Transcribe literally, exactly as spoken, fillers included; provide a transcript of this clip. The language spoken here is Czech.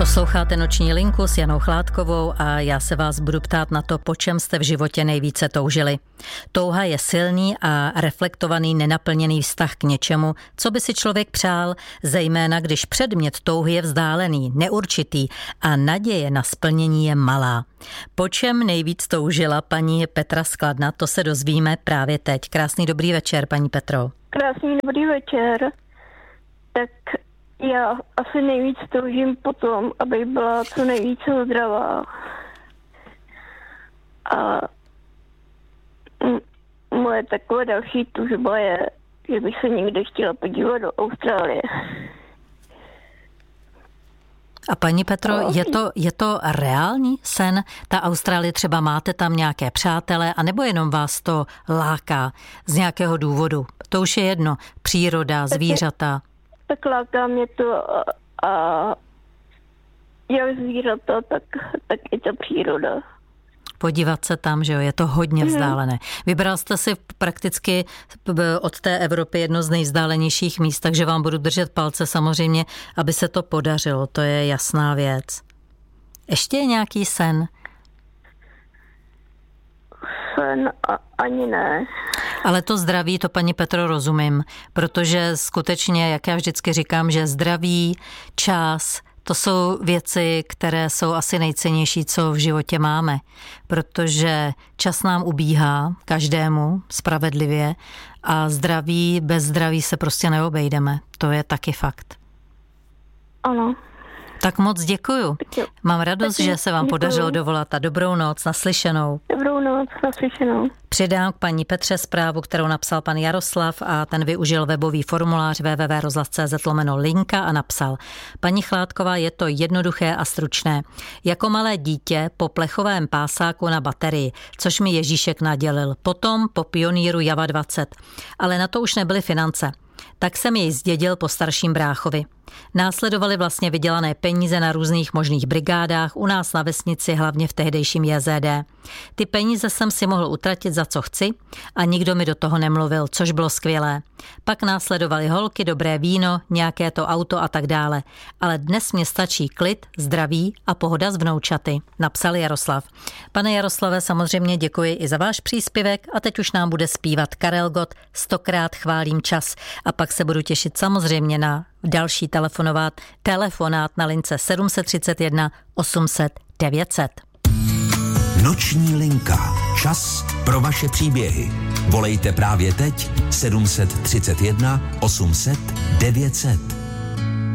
Posloucháte Noční linku s Janou Chládkovou a já se vás budu ptát na to, po čem jste v životě nejvíce toužili. Touha je silný a reflektovaný nenaplněný vztah k něčemu, co by si člověk přál, zejména když předmět touhy je vzdálený, neurčitý a naděje na splnění je malá. Po čem nejvíc toužila paní Petra z Kladna, to se dozvíme právě teď. Krásný dobrý večer, paní Petro. Krásný dobrý večer. Tak já asi nejvíc toužím po tom, aby byla co nejvíce zdravá. A moje takové další tužba je, že bych se někde chtěla podívat do Austrálie. A paní Petro, je to, je to reální sen? Ta Austrálie, třeba máte tam nějaké přátele, anebo jenom vás to láká z nějakého důvodu? To už je jedno. Příroda, zvířata. Tak láká mě to a, a jak zvířata, tak, tak i ta příroda. Podívat se tam, že jo, je to hodně vzdálené. Vybral jste si prakticky od té Evropy jedno z nejvzdálenějších míst, takže vám budu držet palce samozřejmě, aby se to podařilo, to je jasná věc. Ještě je nějaký sen? Sen a, ani ne. Ale to zdraví, to paní Petro rozumím, protože skutečně, jak já vždycky říkám, že zdraví, čas, to jsou věci, které jsou asi nejcennější, co v životě máme, protože čas nám ubíhá, každému, spravedlivě, a zdraví, bez zdraví se prostě neobejdeme. To je taky fakt. Ano. Tak moc děkuju. Mám radost, Taky, že se vám děkuju. podařilo dovolat a dobrou noc, naslyšenou. Dobrou noc, naslyšenou. Přidám k paní Petře zprávu, kterou napsal pan Jaroslav a ten využil webový formulář w w w tečka rozhlas tečka c z lomeno linka a napsal: Paní Chládková, je to jednoduché a stručné. Jako malé dítě po plechovém pásáku na baterii, což mi Ježíšek nadělil. Potom po pioníru Java dvacet. Ale na to už nebyly finance. Tak jsem jej zdědil po starším bráchovi. Následovaly vlastně vydělané peníze na různých možných brigádách, u nás na vesnici, hlavně v tehdejším J Z D. Ty peníze jsem si mohl utratit za co chci a nikdo mi do toho nemluvil, což bylo skvělé. Pak následovaly holky, dobré víno, nějaké to auto a tak dále. Ale dnes mě stačí klid, zdraví a pohoda s vnoučaty, napsal Jaroslav. Pane Jaroslave, samozřejmě děkuji i za váš příspěvek a teď už nám bude zpívat Karel Gott Stokrát chválím čas a pak se budu těšit samozřejmě na další telefonovat, telefonát na lince sedm set třicet jedna osm set devět set. Noční linka. Čas pro vaše příběhy. Volejte právě teď sedm set třicet jedna osm set devět set.